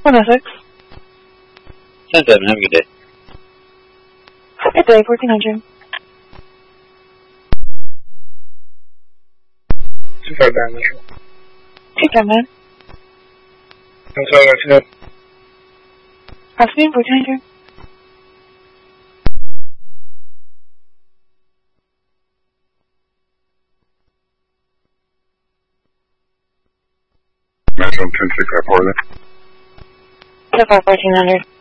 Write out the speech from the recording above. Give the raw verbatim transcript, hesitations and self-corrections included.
one oh six. ten seven, have a good day. Good day, fourteen hundred. two five nine, Metro. two five nine. I'm sorry, what's up? Afternoon, fourteen hundred. Metro ten six at Portland. So far, fourteen hundred.